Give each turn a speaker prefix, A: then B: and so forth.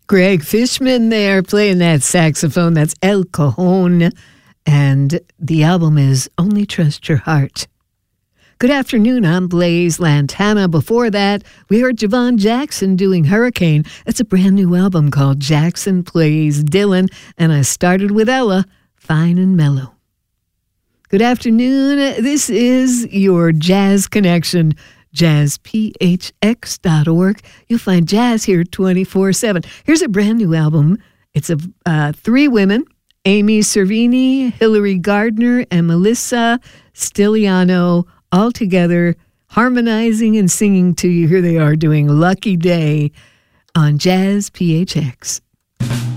A: Greg Fishman there playing that saxophone. That's El Cajon. And the album is Only Trust Your Heart. Good afternoon, I'm Blaze Lantana. Before that, we heard Javon Jackson doing Hurricane. It's a brand new album called Jackson Plays Dylan. And I started with Ella, Fine and Mellow. Good afternoon. This is your Jazz Connection, jazzphx.org. You'll find jazz here 24/7. Here's a brand new album. It's of three women, Amy Cervini, Hillary Gardner, and Melissa Stiliano, all together harmonizing and singing to you. Here they are doing Lucky Day on Jazz PHX.